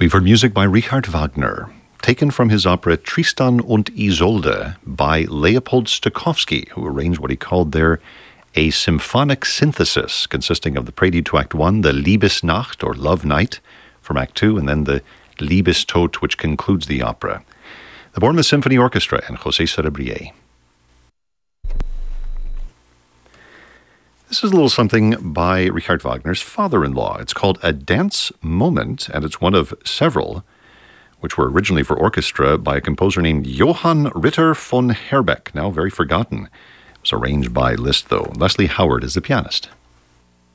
We've heard music by Richard Wagner, taken from his opera Tristan und Isolde by Leopold Stokowski, who arranged what he called there a symphonic synthesis consisting of the prelude to Act 1, the Liebesnacht, or Love Night, from Act 2, and then the Liebestod, which concludes the opera. The Bournemouth Symphony Orchestra and José Cerebrier. This is a little something by Richard Wagner's father-in-law. It's called A Dance Moment, and it's one of several which were originally for orchestra by a composer named Johann Ritter von Herbeck, now very forgotten. It was arranged by Liszt, though. Leslie Howard is the pianist.